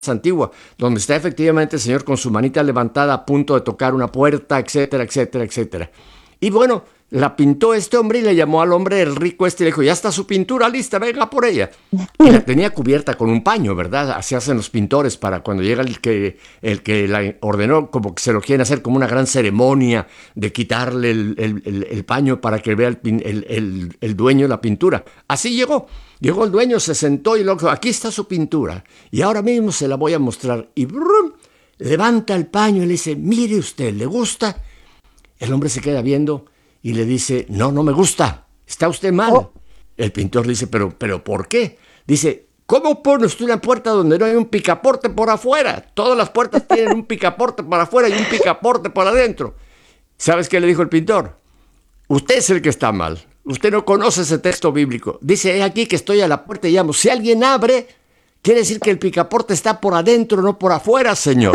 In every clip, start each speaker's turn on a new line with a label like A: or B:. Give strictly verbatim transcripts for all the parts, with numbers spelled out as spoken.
A: antigua, donde está efectivamente el Señor con su manita levantada a punto de tocar una puerta, etcétera, etcétera, etcétera. Y bueno, la pintó este hombre y le llamó al hombre, el rico este, y le dijo, ya está su pintura lista, venga por ella. Y la tenía cubierta con un paño, ¿verdad? Así hacen los pintores para cuando llega el que, el que la ordenó, como que se lo quieren hacer como una gran ceremonia de quitarle el, el, el, el paño para que vea el, el, el, el dueño la pintura. Así llegó. Llegó el dueño, se sentó y luego, aquí está su pintura. Y ahora mismo se la voy a mostrar. Y brum, levanta el paño y le dice, mire usted, ¿le gusta? El hombre se queda viendo y le dice, no, no me gusta, está usted mal. Oh. El pintor le dice, pero, pero ¿por qué? Dice, ¿cómo pone usted una puerta donde no hay un picaporte por afuera? Todas las puertas tienen un picaporte por afuera y un picaporte por adentro. ¿Sabes qué le dijo el pintor? Usted es el que está mal. Usted no conoce ese texto bíblico. Dice, he aquí que estoy a la puerta y llamo. Si alguien abre, quiere decir que el picaporte está por adentro, no por afuera, señor.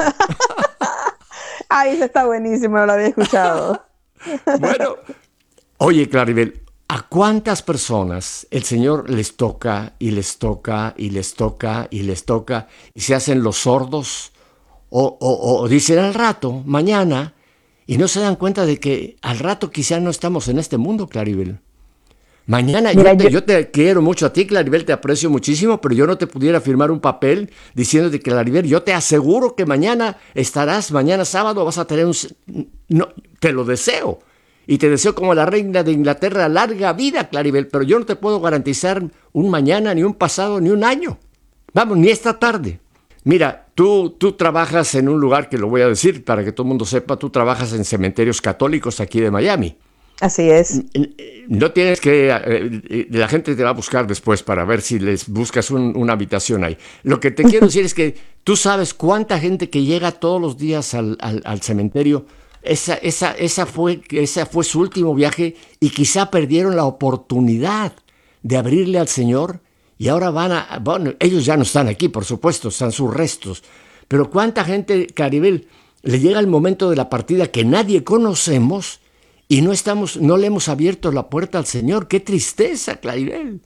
B: Ay, eso está buenísimo, no lo había escuchado.
A: Bueno, oye, Claribel, ¿a cuántas personas el Señor les toca y les toca y les toca y les toca y se hacen los sordos? O, o, o dicen al rato, mañana, y no se dan cuenta de que al rato quizá no estamos en este mundo, Claribel. Mañana, Mira, yo, te, yo... yo te quiero mucho a ti, Claribel, te aprecio muchísimo, pero yo no te pudiera firmar un papel diciéndote, Claribel, yo te aseguro que mañana estarás, mañana sábado vas a tener un... No, te lo deseo, y te deseo como la reina de Inglaterra larga vida, Claribel, pero yo no te puedo garantizar un mañana, ni un pasado, ni un año. Vamos, ni esta tarde. Mira, tú, tú trabajas en un lugar que lo voy a decir para que todo el mundo sepa, tú trabajas en cementerios católicos aquí de Miami.
B: Así es.
A: No tienes que... Eh, la gente te va a buscar después para ver si les buscas un, una habitación ahí. Lo que te quiero decir es que tú sabes cuánta gente que llega todos los días al, al, al cementerio, esa, esa, esa, fue, esa fue su último viaje y quizá perdieron la oportunidad de abrirle al Señor y ahora van a... Bueno, ellos ya no están aquí, por supuesto, están sus restos. Pero cuánta gente, Claribel, le llega el momento de la partida que nadie conocemos... Y no estamos, no le hemos abierto la puerta al Señor. ¡Qué tristeza, Claribel!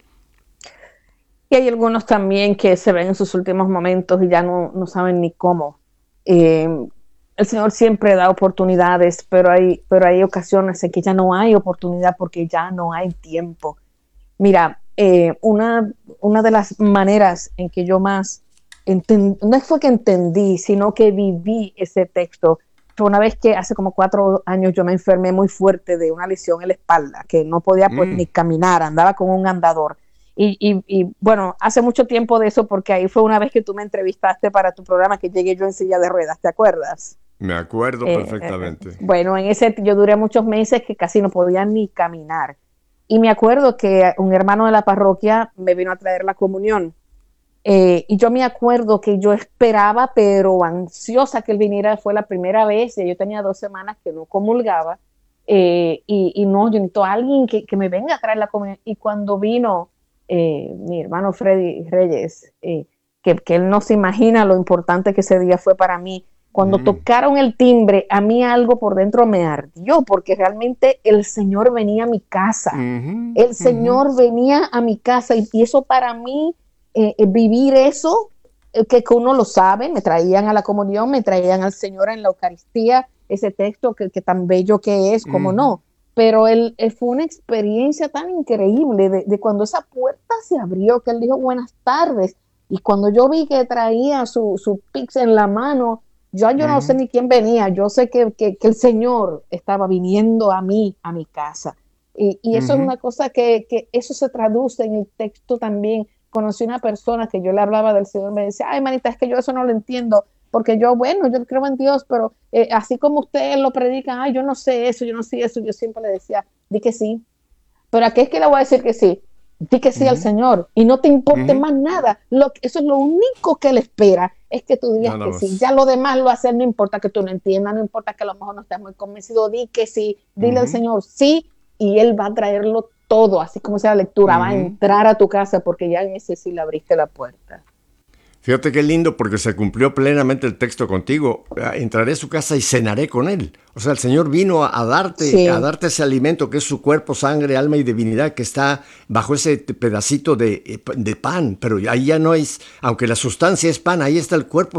B: Y hay algunos también que se ven en sus últimos momentos y ya no, no saben ni cómo. Eh, el Señor siempre da oportunidades, pero hay, pero hay ocasiones en que ya no hay oportunidad porque ya no hay tiempo. Mira, eh, una, una de las maneras en que yo más entendí, no fue que entendí, sino que viví ese texto, una vez que hace como cuatro años yo me enfermé muy fuerte de una lesión en la espalda, que no podía pues, mm. ni caminar, andaba con un andador. Y, y, y bueno, hace mucho tiempo de eso, porque ahí fue una vez que tú me entrevistaste para tu programa, que llegué yo en silla de ruedas, ¿te acuerdas?
A: Me acuerdo eh, perfectamente.
B: Eh, bueno, en ese yo duré muchos meses que casi no podía ni caminar. Y me acuerdo que un hermano de la parroquia me vino a traer la comunión. Eh, y yo me acuerdo que yo esperaba, pero ansiosa que él viniera, fue la primera vez, y yo tenía dos semanas que no comulgaba, eh, y, y no, yo necesito a alguien que, que me venga a traer la comunión. Y cuando vino eh, mi hermano Freddy Reyes, eh, que, que él no se imagina lo importante que ese día fue para mí, cuando mm. tocaron el timbre, a mí algo por dentro me ardió, porque realmente el Señor venía a mi casa, mm-hmm, el Señor mm-hmm. venía a mi casa, y, y eso para mí, Eh, eh, vivir eso, eh, que, que uno lo sabe, me traían a la comunión, me traían al Señor en la Eucaristía, ese texto que, que tan bello que es, como mm. no, pero él, él fue una experiencia tan increíble de, de cuando esa puerta se abrió, que él dijo buenas tardes, y cuando yo vi que traía su, su pix en la mano, yo, yo mm. no sé ni quién venía, yo sé que, que, que el Señor estaba viniendo a mí, a mi casa, y, y eso mm-hmm. es una cosa que, que eso se traduce en el texto también. Conocí una persona que yo le hablaba del Señor, me decía, ay, manita, es que yo eso no lo entiendo, porque yo, bueno, yo creo en Dios, pero eh, así como ustedes lo predican, ay, yo no sé eso, yo no sé eso, yo siempre le decía, di que sí, pero ¿a qué es que le voy a decir que sí? Di que sí uh-huh. al Señor, y no te importe uh-huh. más nada, lo, eso es lo único que él espera, es que tú digas Nada que más. sí, ya lo demás lo haces, no importa que tú no entiendas, no importa que a lo mejor no estés muy convencido, di que sí, dile uh-huh. al Señor sí, y él va a traerlo todo, así como sea la lectura, uh-huh. va a entrar a tu casa porque ya en ese sí le abriste la puerta.
A: Fíjate qué lindo porque se cumplió plenamente el texto contigo. Entraré a su casa y cenaré con él. O sea, el Señor vino a, a darte,
B: Sí,
A: a darte ese alimento que es su cuerpo, sangre, alma y divinidad que está bajo ese pedacito de, de pan. Pero ahí ya no es, aunque la sustancia es pan, ahí está el cuerpo